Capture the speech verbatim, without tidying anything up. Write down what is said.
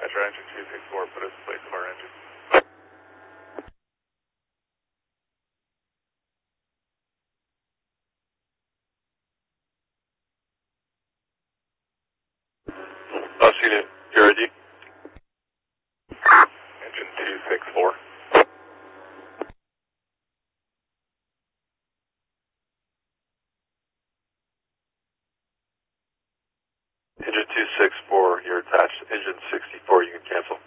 Dispatcher, engine two six four, put us in place of our engine. Oh, see you. You're ready? Engine two six four. Engine two six four, you're attached. Engine sixty-four, you can cancel.